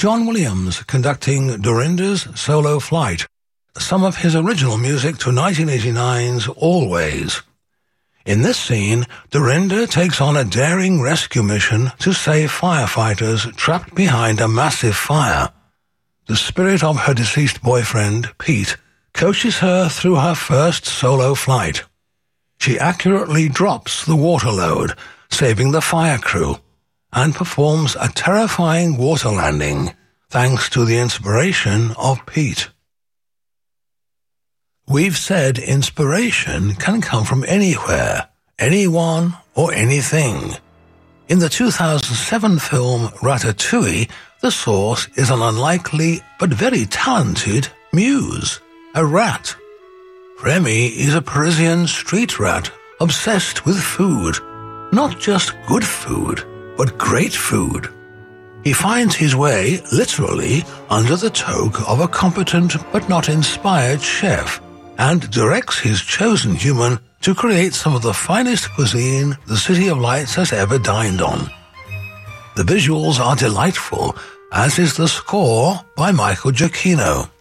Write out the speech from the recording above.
John Williams conducting Dorinda's solo flight, some of his original music to 1989's Always. In this scene, Dorinda takes on a daring rescue mission to save firefighters trapped behind a massive fire. The spirit of her deceased boyfriend, Pete, coaches her through her first solo flight. She accurately drops the water load, saving the fire crew, and performs a terrifying water landing, thanks to the inspiration of Pete. We've said inspiration can come from anywhere, anyone, or anything. In the 2007 film Ratatouille, the source is an unlikely but very talented muse, a rat. Remy is a Parisian street rat obsessed with food, not just good food, but great food. He finds his way, literally, under the toque of a competent but not inspired chef, and directs his chosen human to create some of the finest cuisine the City of Lights has ever dined on. The visuals are delightful, as is the score by Michael Giacchino.